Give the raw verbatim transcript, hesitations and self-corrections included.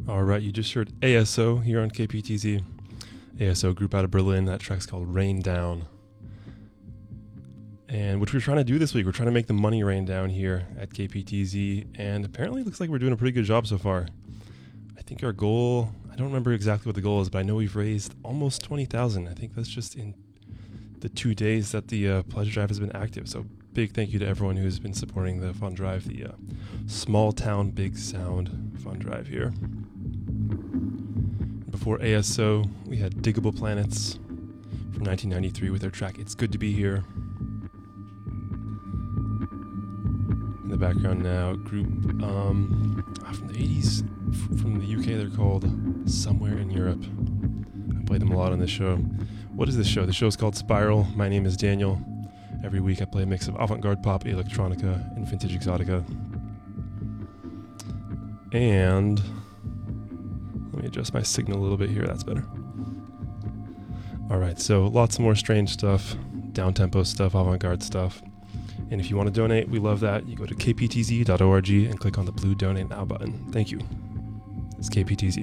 All right, you just heard A S O here on K P T Z. A S O group out of Berlin. That track's called Rain Down. And what we're trying to do this week, we're trying to make the money rain down here at K P T Z. And apparently it looks like we're doing a pretty good job so far. I think our goal, I don't remember exactly what the goal is, but I know we've raised almost twenty thousand. I think that's just in the two days that the uh, pledge drive has been active. So big thank you to everyone who's been supporting the fund drive, the uh, Small Town Big Sound fund drive here. Before A S O, we had Diggable Planets from nineteen ninety-three with their track It's Good to Be Here. In the background now, a group um, from the eighties, f- from the U K, they're called Somewhere in Europe. I play them a lot on this show. What is this show? The show is called Spiral. My name is Daniel. Every week I play a mix of avant-garde pop, electronica, and vintage exotica. And let me adjust my signal a little bit here. That's better. All right, so lots more strange stuff, down-tempo stuff, avant-garde stuff. And if you want to donate, we love that. You go to k p t z dot org and click on the blue Donate Now button. Thank you. It's K P T Z.